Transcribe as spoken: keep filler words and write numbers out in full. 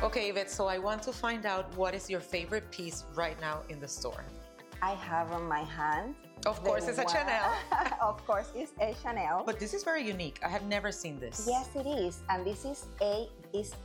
Okay, Yvette, so I want to find out what is your favorite piece right now in the store. I have on my hand. Of course, it's a one- Chanel. Of course, it's a Chanel. But this is very unique. I have never seen this. Yes, it is. And this is a is